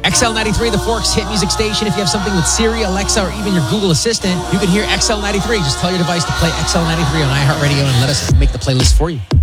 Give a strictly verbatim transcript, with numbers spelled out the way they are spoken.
X L ninety-three, the Forks hit music station. If you have something with Siri, Alexa, or even your Google Assistant, you can hear X L ninety-three. Just tell your device to play X L ninety-three on iHeartRadio and let us make the playlist for you.